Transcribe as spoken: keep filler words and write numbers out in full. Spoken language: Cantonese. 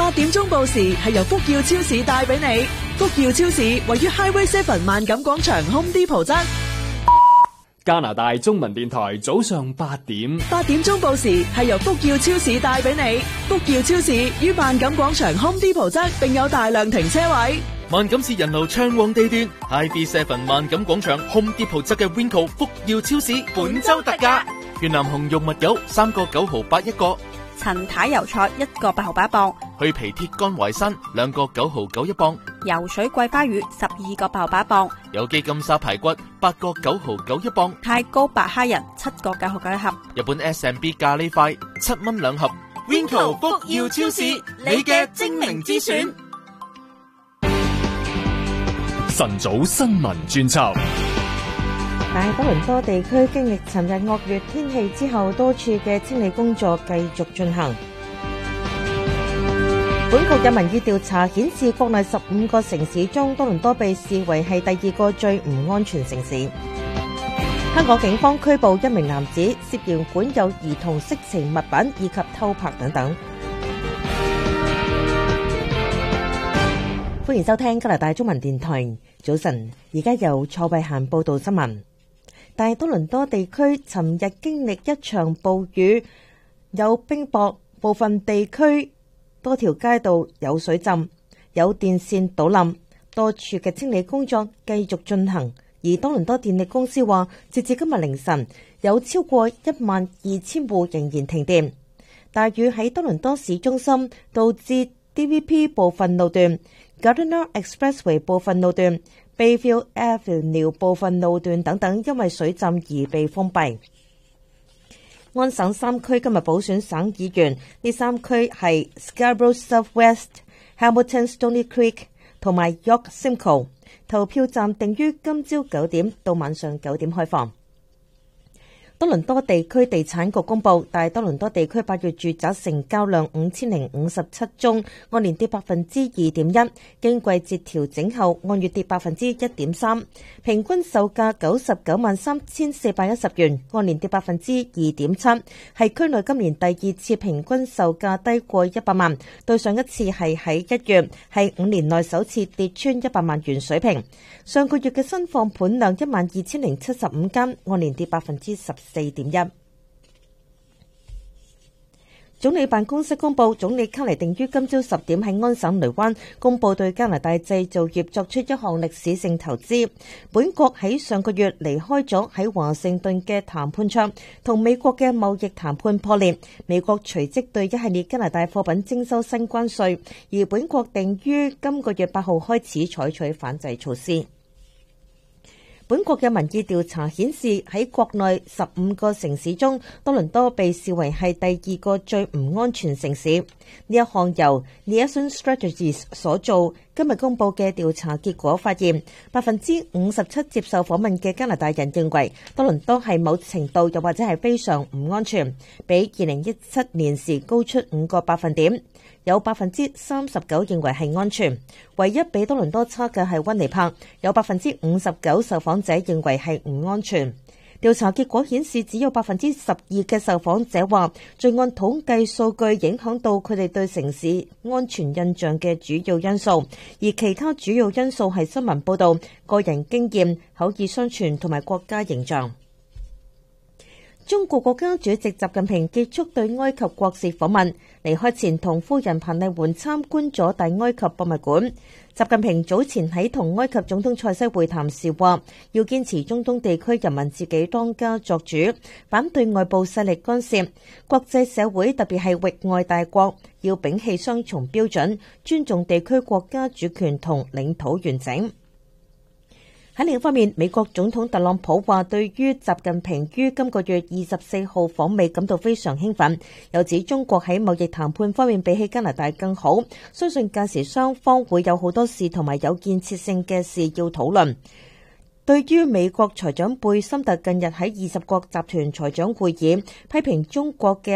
八點鐘報時係由福耀超市帶俾你。福耀超市位於 Highway Seven 萬錦廣場 Home Depot 側。 加拿大中文電台早上八點。 八點鐘報時係由福耀超市帶俾你。福耀超市於萬錦廣場 Home Depot 側，並有大量停車位。 萬錦市人流暢旺地段 ，Highway Seven 萬錦廣場 Home Depot 側嘅 Winco 福耀超市本周特價，越南紅肉蜜柚三個九毫八一個。 陳太油菜一個八毫八一磅， 去皮鐵乾淮山兩個九毫九一磅， 游水桂花魚十二個八毫八一磅， 有機金沙排骨八個九毫九一磅， 太高白蝦仁七個九毫九一盒， 日本 S and B 咖喱塊七蚊兩盒。Winco 福耀超市，你嘅精明之選。 晨早新聞專輯。 大多倫多地區經歷尋日惡劣天氣之後，多處嘅清理工作繼續進行。本局有民意調查顯示，國內十五個城市中，多倫多被視為係第二個最唔安全城市。香港警方拘捕一名男子，涉嫌管有兒童色情物品以及偷拍等等。歡迎收聽加拿大中文電台早晨，而家由蔡慧嫻報道新聞。大多倫多地區尋日經歷一場暴雨，有冰雹，部分地區多條街道有水浸，有電線倒冧，多處嘅清理工作繼續進行。而多倫多電力公司話，截至今日凌晨，有超過一萬二千戶仍然停電。大雨喺多倫多市中心導致 D V P 部分路段、Gardiner Expressway 部分路段、Bayview Avenue 部分路段等等，因為水浸而被封閉。安省三區今日補選省議員，呢三區係 Scarborough Southwest、Hamilton Stony Creek 同埋 York Simcoe。投票站定於今朝九點到晚上九點開放。多倫多地區地產局公布，大多倫多地區八月住宅成交量五千零五十七宗，按年跌百分之二點一，經季節調整後按月跌百分之一點三，平均售價九十九萬三千四百一十元，按年跌百分之二點七，係區內今年第二次平均售價低過一百萬，對上一次係喺一月，係五年內首次跌穿一百萬元水平。上個月嘅新放盤量一萬二千零七十五間，按年跌百分之十四點一。總理辦公室公布，總理卡尼定於今朝十點喺安省雷灣公布對加拿大製造業作出一項歷史性投資。本國喺上個月離開咗喺華盛頓嘅談判桌，同美國嘅貿易談判破裂。美國隨即對一系列加拿大貨品徵收新關稅，而本國定於今個月八號開始採取反制措施。本國嘅民意調查顯示，喺國內十五個城市中，多倫多被視為係第二個最唔安全城市。呢一項由 Nielsen Strategies 所做，今日公佈嘅調查結果發現，百分之五十七接受訪問嘅加拿大人認為多倫多係某程度又或者係非常唔安全，比二零一七年時高出五個百分點。有百分之三十九認為係安全，唯一比多倫多差嘅係溫尼柏，有百分之五十九受訪者認為係唔安全。調查結果顯示，只有百分之十二嘅受訪者話，罪案統計數據影響到佢哋對城市安全印象嘅主要因素，而其他主要因素係新聞報導、個人經驗、口耳相傳同埋國家形象。中國國家主席習近平結束對埃及國事訪問，離開前同夫人彭麗媛參觀咗大埃及博物館。習近平早前喺同埃及總統塞西會談時話，要堅持中東地區人民自己當家作主，反對外部勢力干涉。國際社會特別係域外大國要摒棄雙重標準，尊重地區國家主權同領土完整。喺另一方面，美國總統特朗普話對於習近平於今個月二十四號訪美感到非常興奮，又指中國喺貿易談判方面比起加拿大更好，相信屆時雙方會有好多事同埋有建設性嘅事要討論。對於美國財長貝森特近日喺二十國集團財長會議批評中國嘅